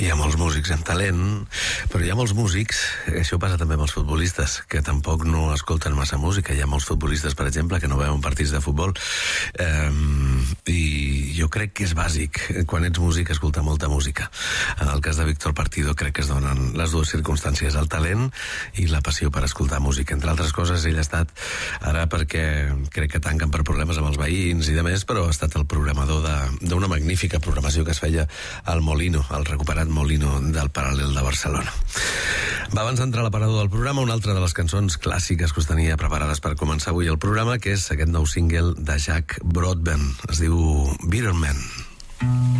Hi ha molts músics amb talent, però hi ha molts músics, això passa també amb els futbolistes, que tampoc no escolten massa música. Hi ha molts futbolistes, per exemple, que no veuen partits de futbol, i jo crec que és bàsic, quan ets músic, escoltar molta música. En el cas de Víctor Partido crec que es donen les dues circumstàncies, el talent i la passió per escoltar música. Entre altres coses, ell ha estat, ara perquè crec que tanquen per problemes amb els veïns i de més, però ha estat el programador d'una magnífica programació que es feia al Molino, al recuperat Molino del Paral·lel de Barcelona. Va, abans d'entrar a l'aparador del programa, una altra de les cançons clàssiques que us tenia preparades per començar avui el programa, que és aquest nou single de Jack Broadbent. Es diu Bitter Man.